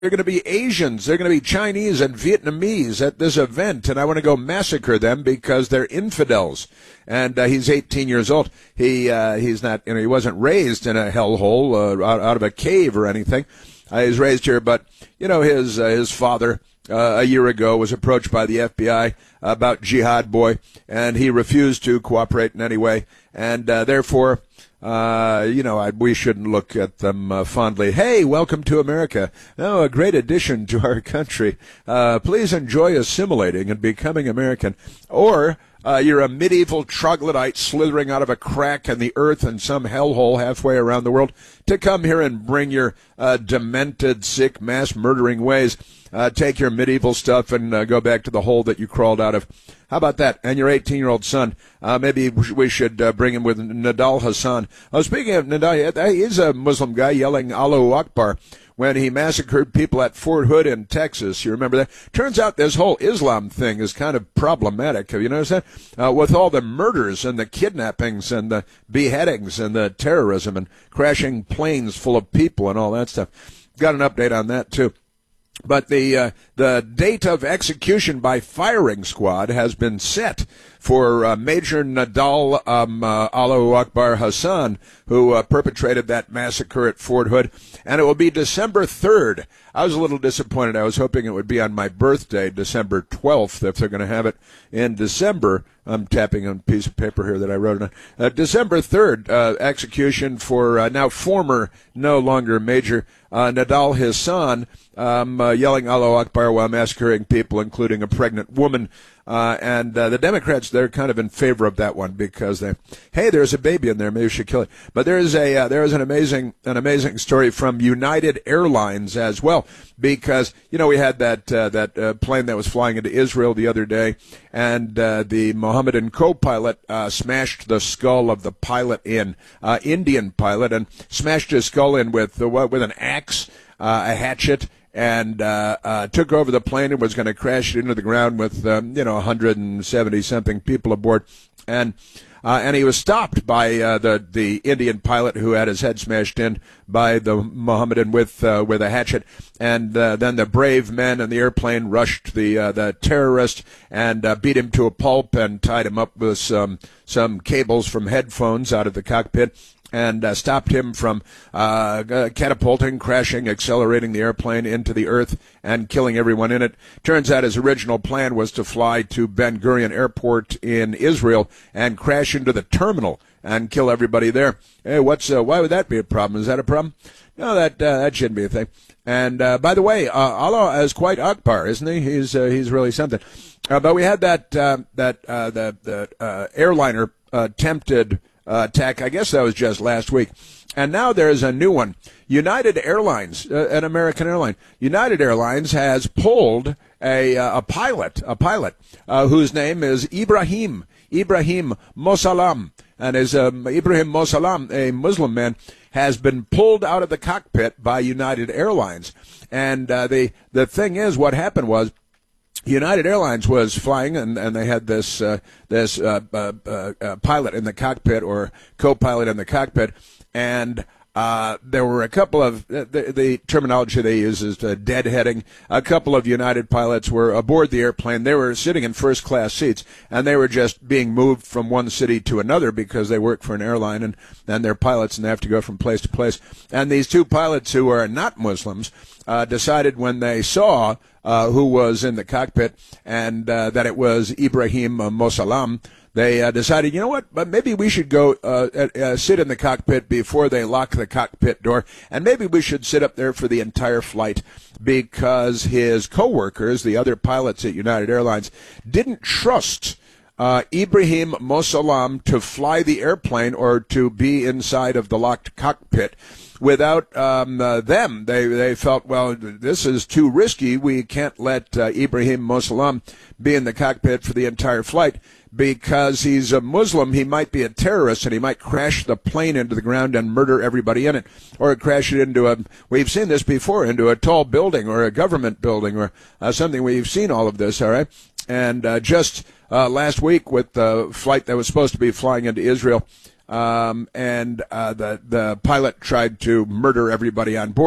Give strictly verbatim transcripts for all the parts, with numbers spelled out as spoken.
They're going to be Asians, they're going to be Chinese and Vietnamese at this event, and I want to go massacre them because they're infidels. And uh, he's eighteen years old. He uh, he's not, you know, he wasn't raised in a hellhole uh, out, out of a cave or anything. Uh, he's raised here, but you know, his uh, his father uh, a year ago was approached by the F B I about Jihad Boy, and he refused to cooperate in any way, and uh, therefore. Uh, you know, I, we shouldn't look at them uh, fondly. Hey, welcome to America. Oh, a great addition to our country. Uh, please enjoy assimilating and becoming American. Or uh, you're a medieval troglodyte slithering out of a crack in the earth in some hellhole halfway around the world to come here and bring your uh, demented, sick, mass-murdering ways. Uh, take your medieval stuff and uh, go back to the hole that you crawled out of. How about that? And your eighteen-year-old son, uh, maybe we should uh, bring him with Nidal Hasan. Oh, speaking of Nidal, he's a Muslim guy yelling Allahu Akbar when he massacred people at Fort Hood in Texas. You remember that? Turns out this whole Islam thing is kind of problematic. Have you noticed that? Uh, with all the murders and the kidnappings and the beheadings and the terrorism and crashing planes full of people and all that stuff. Got an update on that, too. But the uh, the date of execution by firing squad has been set for uh, Major Nidal um, uh, Allahu Akbar Hasan, who uh, perpetrated that massacre at Fort Hood, and it will be December third. I was a little disappointed. I was hoping it would be on my birthday, December twelfth, if they're going to have it in December. I'm tapping on a piece of paper here that I wrote on. Uh, December third, uh, execution for uh, now former, no longer Major uh, Nidal Hasan, um, uh, yelling Allahu Akbar while massacring people, including a pregnant woman. Uh, and uh, the Democrats, they're kind of in favor of that one because they, hey, there's a baby in there, maybe we should kill it. But there is a uh, there is an amazing an amazing story from United Airlines as well, because you know we had that uh, that uh, plane that was flying into Israel the other day, and uh, the Mohammedan co-pilot uh, smashed the skull of the pilot in uh, Indian pilot and smashed his skull in with uh, with an axe, uh, a hatchet. And uh, uh, took over the plane and was going to crash it into the ground with, um, you know, one hundred seventy something people aboard, and uh, and he was stopped by uh, the the Indian pilot who had his head smashed in by the Mohammedan with uh, with a hatchet, and uh, then the brave men in the airplane rushed the uh, the terrorist and uh, beat him to a pulp and tied him up with some some cables from headphones out of the cockpit. And uh, stopped him from uh, catapulting, crashing, accelerating the airplane into the earth and killing everyone in it. Turns out his original plan was to fly to Ben Gurion Airport in Israel and crash into the terminal and kill everybody there. Hey, what's uh, why would that be a problem? Is that a problem? No, that uh, that shouldn't be a thing. And uh, by the way, uh, Allah is quite Akbar, isn't he? He's uh, he's really something. Uh, but we had that uh, that uh, the the uh, airliner uh, attempted. Uh, attack. I guess that was just last week. And now there's a new one. United Airlines, uh, an American airline. United Airlines has pulled a uh, a pilot, a pilot uh, whose name is Ibrahim, Ibrahim Mosalam. And as um, Ibrahim Mosalam, a Muslim man, has been pulled out of the cockpit by United Airlines. And uh, the, the thing is, what happened was, United Airlines was flying, and, and they had this uh, this uh, uh, uh, pilot in the cockpit, or co-pilot in the cockpit, and uh, there were a couple of uh, the, the terminology they use is uh, deadheading. A couple of United pilots were aboard the airplane. They were sitting in first class seats, and they were just being moved from one city to another because they work for an airline, and and they're pilots, and they have to go from place to place. And these two pilots who are not Muslims uh, decided when they saw Uh, who was in the cockpit, and uh, that it was Ibrahim uh, Mosalam, they uh, decided, you know what, but maybe we should go uh, uh, sit in the cockpit before they lock the cockpit door, and maybe we should sit up there for the entire flight, because his co-workers, the other pilots at United Airlines, didn't trust uh, Ibrahim Mosalam to fly the airplane or to be inside of the locked cockpit. Without um, uh, them, they they felt, well, this is too risky. We can't let uh, Ibrahim Mosalam be in the cockpit for the entire flight because he's a Muslim. He might be a terrorist, and he might crash the plane into the ground and murder everybody in it, or crash it into a, we've seen this before, into a tall building or a government building or uh, something. We've seen all of this, all right? And uh, just uh, last week with the flight that was supposed to be flying into Israel, Um, and uh, the the pilot tried to murder everybody on board.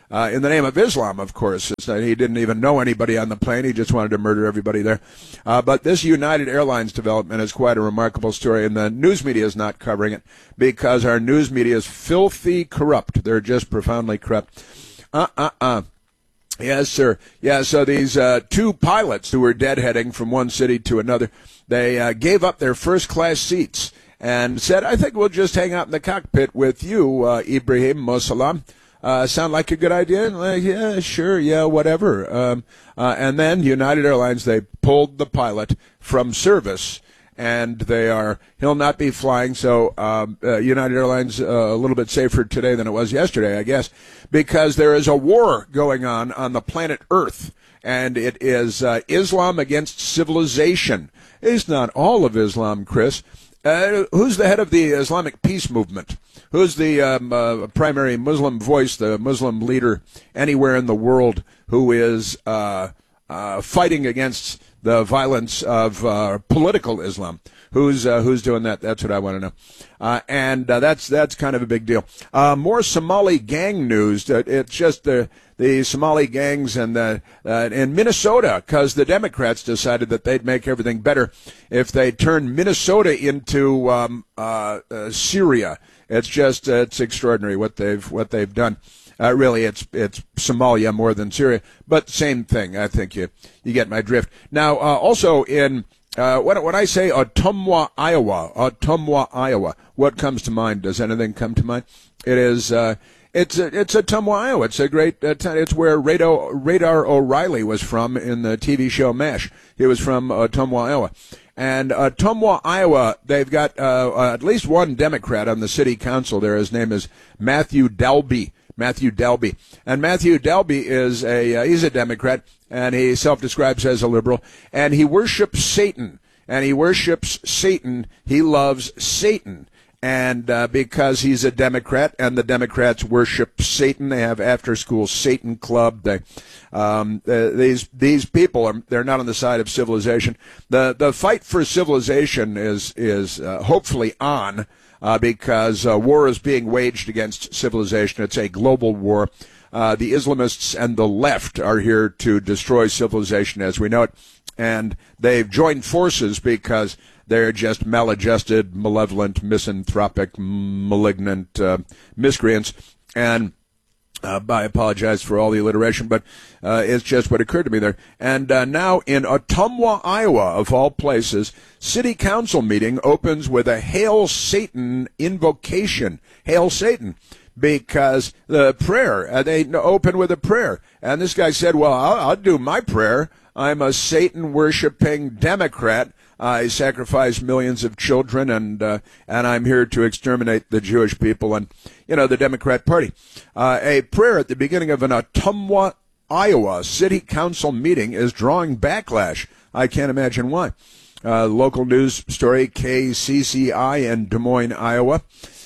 uh, in the name of Islam, of course. It's not, he didn't even know anybody on the plane. He just wanted to murder everybody there. Uh, but this United Airlines development is quite a remarkable story, and the news media is not covering it because our news media is filthy corrupt. They're just profoundly corrupt. Uh-uh-uh. Yes, sir. Yeah, so these uh, two pilots who were deadheading from one city to another, they uh, gave up their first-class seats and said, I think we'll just hang out in the cockpit with you, uh, Ibrahim Mosalam. Uh, sound like a good idea? Like, yeah, sure, yeah, whatever. Um, uh, and then United Airlines, they pulled the pilot from service, and they are, he'll not be flying. So um, uh, United Airlines uh, a little bit safer today than it was yesterday, I guess, because there is a war going on on the planet Earth, and it is uh, Islam against civilization. It's not all of Islam, Chris. Uh, who's the head of the Islamic peace movement? Who's the um, uh, primary Muslim voice, the Muslim leader anywhere in the world who is uh, uh, fighting against the violence of uh, political Islam? Who's uh, who's doing that? That's what I want to know. Uh, and uh, that's that's kind of a big deal. Uh, more Somali gang news. Uh, it's just the the Somali gangs and the uh, in Minnesota, because the Democrats decided that they'd make everything better if they turned Minnesota into um, uh, uh, Syria. It's just uh, it's extraordinary what they've what they've done. Uh, really, it's it's Somalia more than Syria, but same thing. I think you you get my drift. Now, uh, also in uh, when when I say Ottumwa, Iowa, Ottumwa, Iowa, what comes to mind? Does anything come to mind? It is uh, it's a, it's Ottumwa, Iowa. It's a great uh, town. It's where Radar, Radar O'Reilly was from in the T V show MASH. He was from Ottumwa, Iowa. And uh, Ottumwa, Iowa, they've got uh, uh, at least one Democrat on the city council there. His name is Matthew Dalby. Matthew Dalby. And Matthew Dalby is a, uh, he's a Democrat, and he self-describes as a liberal, and he worships Satan. And he worships Satan. He loves Satan. And uh, because he's a Democrat, and the Democrats worship Satan, they have after-school Satan club. They, um, uh, these these people are they're not on the side of civilization. The the fight for civilization is is uh, hopefully on. Uh, because uh, war is being waged against civilization. It's a global war. Uh, the Islamists and the left are here to destroy civilization as we know it. And they've joined forces because they're just maladjusted, malevolent, misanthropic, malignant uh, miscreants. And Uh, I apologize for all the alliteration, but uh, it's just what occurred to me there. And uh, now in Ottumwa, Iowa, of all places, city council meeting opens with a Hail Satan invocation. Hail Satan. Because the prayer, uh, they open with a prayer. And this guy said, well, I'll, I'll do my prayer. I'm a Satan-worshiping Democrat. I sacrifice millions of children, and uh, and I'm here to exterminate the Jewish people and, you know, the Democrat Party. Uh, a prayer at the beginning of an Ottumwa, Iowa city council meeting is drawing backlash. I can't imagine why. Uh, local news story, K C C I in Des Moines, Iowa.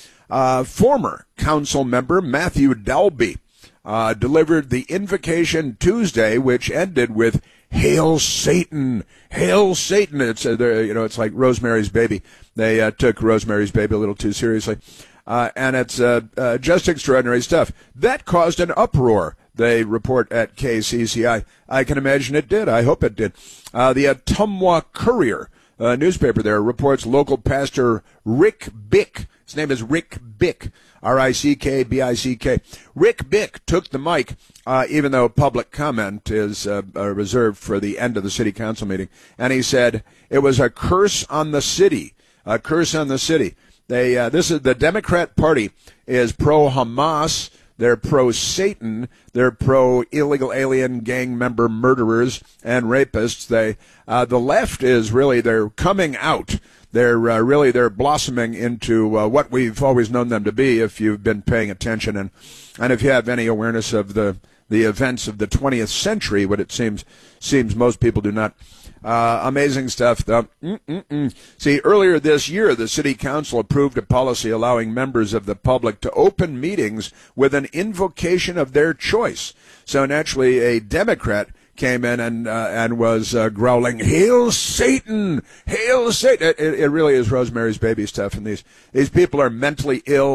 Uh, former council member Matthew Dalby uh, delivered the invocation Tuesday, which ended with Hail Satan! Hail Satan! It's uh, you know, it's like Rosemary's Baby. They uh, took Rosemary's Baby a little too seriously, uh, and it's uh, uh, just extraordinary stuff. That caused an uproar. They report at K C C I. I can imagine it did. I hope it did. Uh, the Ottumwa Courier uh, newspaper there reports local pastor Rick Bick. His name is Rick Bick. R I C K B I C K. Rick Bick took the mic, uh, even though public comment is uh, uh, reserved for the end of the city council meeting. And he said it was a curse on the city, a curse on the city. They, uh, this is the Democrat Party is pro-Hamas. They're pro-Satan. They're pro-illegal alien gang member murderers and rapists. They, uh, the left is really, they're coming out. They're uh, really they're blossoming into uh, what we've always known them to be. If you've been paying attention, and and if you have any awareness of the the events of the twentieth century, what it seems seems most people do not. Uh, amazing stuff, though. Mm-mm-mm. See, earlier this year, the city council approved a policy allowing members of the public to open meetings with an invocation of their choice. So naturally, a Democrat came in and uh, and was uh, growling, "Hail Satan! Hail Satan!" It, it, it really is Rosemary's Baby stuff, and these these people are mentally ill.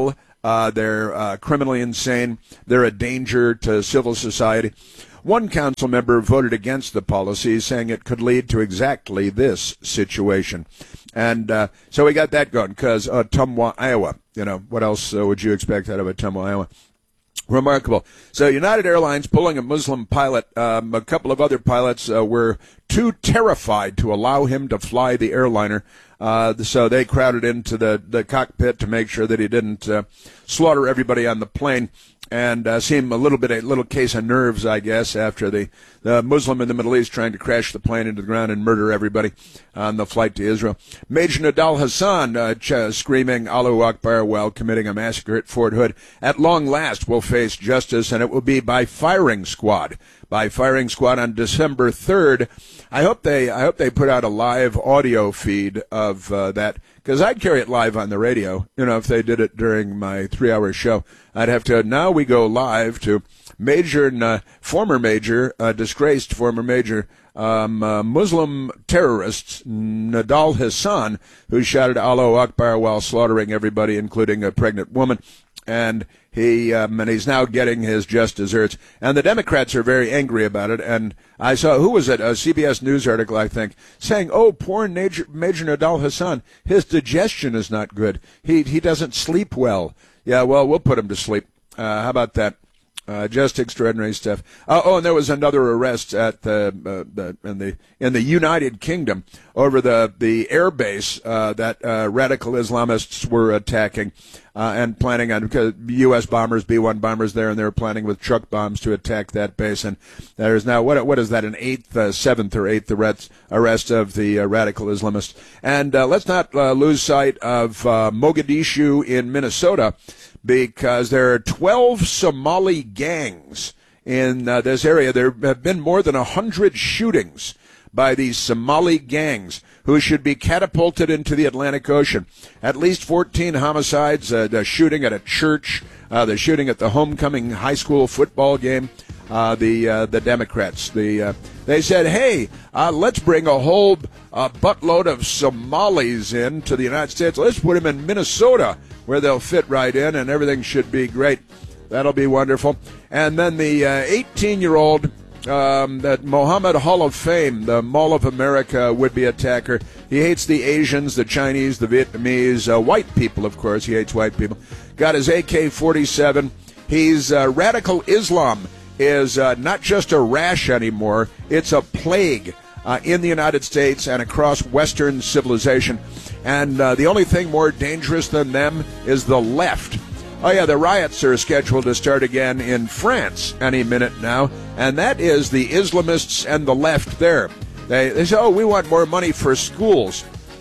Uh, they're uh, criminally insane. They're a danger to civil society. One council member voted against the policy, saying it could lead to exactly this situation. And uh, so we got that going because uh, Ottumwa, Iowa. You know, what else uh, would you expect out of Ottumwa, Iowa? Remarkable. So United Airlines pulling a Muslim pilot. Um, a couple of other pilots uh, were too terrified to allow him to fly the airliner. Uh, so they crowded into the, the cockpit to make sure that he didn't uh, slaughter everybody on the plane. And uh, seemed a little bit a little case of nerves, I guess, after the, the Muslim in the Middle East trying to crash the plane into the ground and murder everybody on the flight to Israel. Major Nadal Hassan uh, ch- screaming Allahu Akbar while committing a massacre at Fort Hood. At long last will face justice, and it will be by firing squad. By firing squad on December third. I hope they I hope they put out a live audio feed of uh, that, because I'd carry it live on the radio. You know, if they did it during my three-hour show, I'd have to. Now we go live to Major, uh, former Major, uh, disgraced former Major, um, uh, Muslim terrorists Nadal Hassan, who shouted Allahu Akbar while slaughtering everybody, including a pregnant woman. And he um, and he's now getting his just desserts. And the Democrats are very angry about it. And I saw, who was it, a C B S News article, I think, saying, oh, poor Major, Major Nadal Hassan, his digestion is not good. He he doesn't sleep well. Yeah, well, we'll put him to sleep. Uh, how about that? Uh, just extraordinary stuff. Uh, oh, and there was another arrest at the, uh, the in the in the United Kingdom over the the air base uh, that uh, radical Islamists were attacking uh, and planning on, because U S bombers, B one bombers there, and they were planning with truck bombs to attack that base. And there is now what what is that? An eighth, uh, seventh or eighth arrest arrest of the uh, radical Islamists. And uh, let's not uh, lose sight of uh, Mogadishu in Minnesota, because there are twelve Somali gangs in uh, this area. There have been more than one hundred shootings by these Somali gangs who should be catapulted into the Atlantic Ocean. At least fourteen homicides, uh, the shooting at a church, uh, the shooting at the homecoming high school football game. Uh, the uh, the Democrats, the uh, they said, hey, uh, let's bring a whole uh, buttload of Somalis in to the United States. Let's put them in Minnesota, where they'll fit right in, and everything should be great. That'll be wonderful. And then the uh, eighteen-year-old, um, that Mohammed Hall of Fame, the Mall of America would-be attacker. He hates the Asians, the Chinese, the Vietnamese, uh, white people, of course. He hates white people. Got his A K forty-seven. He's uh, radical Islam is uh, not just a rash anymore. It's a plague uh, in the United States and across Western civilization. And uh, the only thing more dangerous than them is the left. Oh, yeah, the riots are scheduled to start again in France any minute now, and that is the Islamists and the left there. They, they say, oh, we want more money for schools.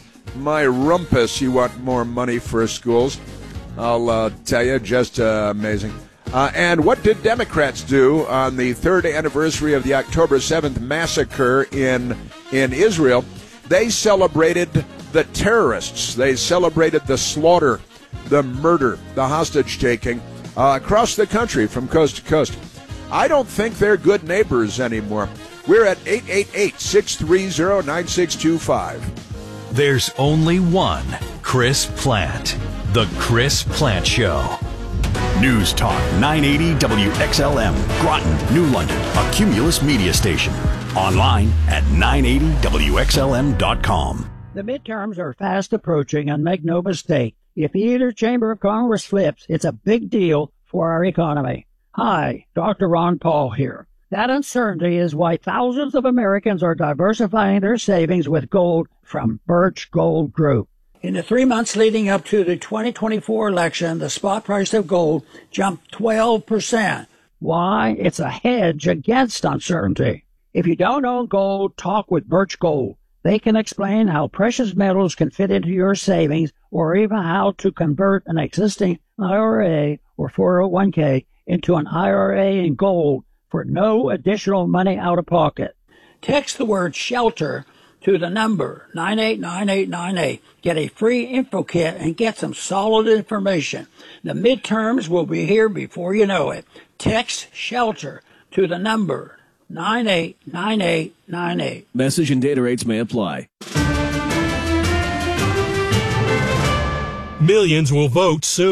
My rumpus, you want more money for schools. I'll uh, tell you, just uh, amazing. Uh, and what did Democrats do on the third anniversary of the October seventh massacre in in Israel? They celebrated the terrorists. They celebrated the slaughter, the murder, the hostage-taking uh, across the country from coast to coast. I don't think they're good neighbors anymore. We're at eight eight eight, six three zero, nine six two five. There's only one Chris Plante. The Chris Plante Show. News Talk nine eighty W X L M, Groton, New London, a Cumulus media station. Online at nine eighty W X L M dot com. The midterms are fast approaching, and make no mistake, if either chamber of Congress flips, it's a big deal for our economy. Hi, Doctor Ron Paul here. That uncertainty is why thousands of Americans are diversifying their savings with gold from Birch Gold Group. In the three months leading up to the twenty twenty-four election, the spot price of gold jumped twelve percent. Why? It's a hedge against uncertainty. If you don't own gold, talk with Birch Gold. They can explain how precious metals can fit into your savings, or even how to convert an existing I R A or four oh one k into an I R A in gold for no additional money out of pocket. Text the word SHELTER to the number nine eight nine eight nine eight. Get a free info kit and get some solid information. The midterms will be here before you know it. Text SHELTER to the number nine eight nine eight nine eight. Message and data rates may apply. Millions will vote soon.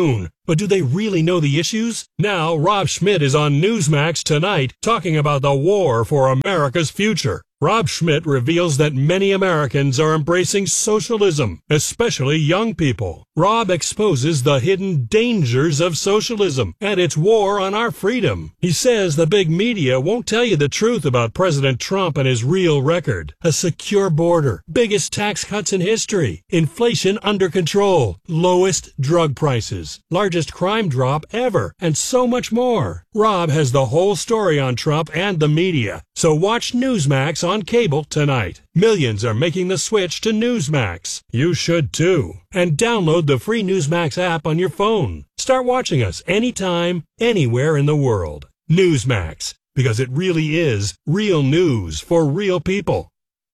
But do they really know the issues? Now, Rob Schmidt is on Newsmax tonight talking about the war for America's future. Rob Schmidt reveals that many Americans are embracing socialism, especially young people. Rob exposes the hidden dangers of socialism and its war on our freedom. He says the big media won't tell you the truth about President Trump and his real record. A secure border, biggest tax cuts in history, inflation under control, lowest drug prices, largest crime drop ever, and so much more. Rob has the whole story on Trump and the media, so watch Newsmax on cable tonight. Millions are making the switch to Newsmax. You should too. And download the free Newsmax app on your phone. Start watching us anytime, anywhere in the world. Newsmax, because it really is real news for real people.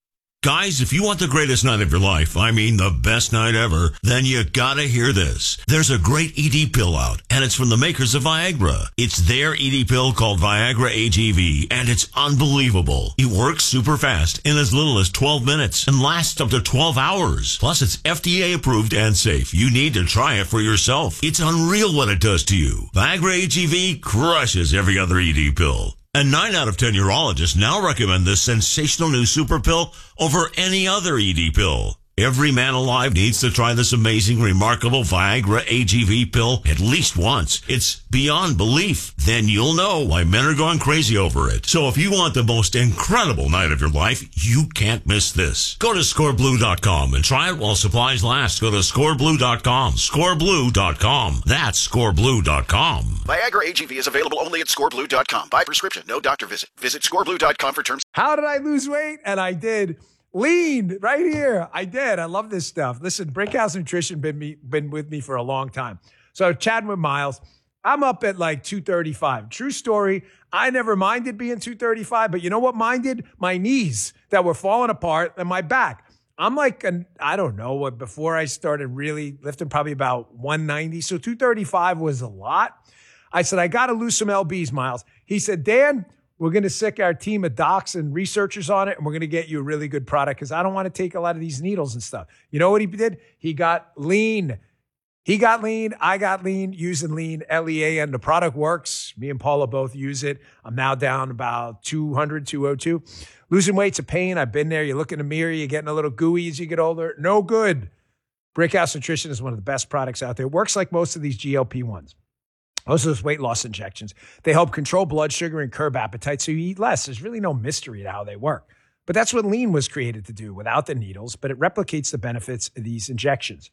Guys, if you want the greatest night of your life, I mean the best night ever, then you gotta hear this. There's a great E D pill out, and it's from the makers of Viagra. It's their E D pill called Viagra A G V, and it's unbelievable. It works super fast in as little as twelve minutes and lasts up to twelve hours. Plus, it's F D A approved and safe. You need to try it for yourself. It's unreal what it does to you. Viagra A G V crushes every other E D pill. And nine out of ten urologists now recommend this sensational new super pill over any other E D pill. Every man alive needs to try this amazing, remarkable Viagra A G V pill at least once. It's beyond belief. Then you'll know why men are going crazy over it. So if you want the most incredible night of your life, you can't miss this. Go to score blue dot com and try it while supplies last. Go to score blue dot com. score blue dot com. That's score blue dot com. Viagra A G V is available only at score blue dot com. By prescription, no doctor visit. Visit score blue dot com for terms. How did I lose weight? And I did. Lean right here. I did. I love this stuff. Listen, Brickhouse Nutrition been me been with me for a long time. So chatting with Miles, I'm up at like two thirty-five. True story. I never minded being two thirty-five, but you know what minded? My knees that were falling apart and my back. I'm like, an, I don't know what, before I started really lifting, probably about one ninety. So two thirty-five was a lot. I said, I got to lose some L Bs, Miles. He said, Dan, we're going to sick our team of docs and researchers on it, and we're going to get you a really good product because I don't want to take a lot of these needles and stuff. You know what he did? He got lean. He got lean. I got lean using lean, L E A N. The product works. Me and Paula both use it. I'm now down about two hundred, two oh two. Losing weight's a pain. I've been there. You look in the mirror. You're getting a little gooey as you get older. No good. Brickhouse Nutrition is one of the best products out there. It works like most of these G L P ones. Most of those weight loss injections, they help control blood sugar and curb appetite so you eat less. There's really no mystery to how they work. But that's what lean was created to do without the needles, but it replicates the benefits of these injections.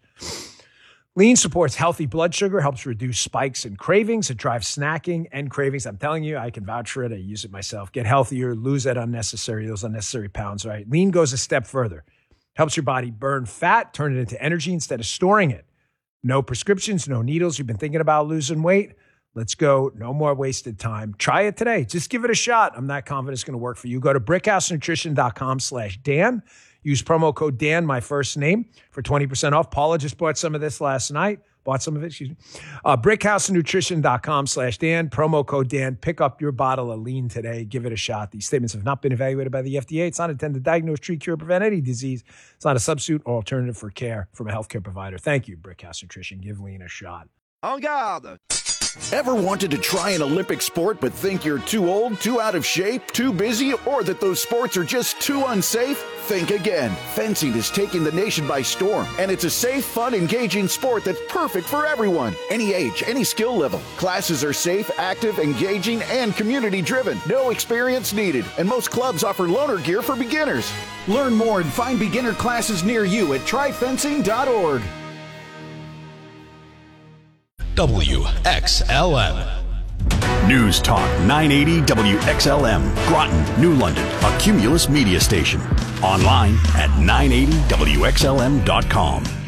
Lean supports healthy blood sugar, helps reduce spikes and cravings. It drives snacking and cravings. I'm telling you, I can vouch for it. I use it myself. Get healthier, lose that unnecessary, those unnecessary pounds, right? Lean goes a step further. Helps your body burn fat, turn it into energy instead of storing it. No prescriptions, no needles. You've been thinking about losing weight? Let's go. No more wasted time. Try it today. Just give it a shot. I'm not confident it's going to work for you. Go to brickhouse nutrition dot com slash Dan. Use promo code Dan, my first name, for twenty percent off. Paula just bought some of this last night. Bought some of it, excuse me. Uh, brickhouse nutrition dot com slash Dan. Promo code Dan. Pick up your bottle of lean today. Give it a shot. These statements have not been evaluated by the F D A. It's not intended to diagnose, treat, cure, prevent any disease. It's not a substitute or alternative for care from a healthcare provider. Thank you, Brickhouse Nutrition. Give lean a shot. En garde. Ever wanted to try an Olympic sport but think you're too old, too out of shape, too busy, or that those sports are just too unsafe? Think again. Fencing is taking the nation by storm, and it's a safe, fun, engaging sport that's perfect for everyone. Any age, any skill level. Classes are safe, active, engaging, and community-driven. No experience needed, and most clubs offer loaner gear for beginners. Learn more and find beginner classes near you at try fencing dot org. W X L M. News Talk nine eighty W X L M, Groton, New London, a Cumulus media station. Online at nine eighty W X L M dot com.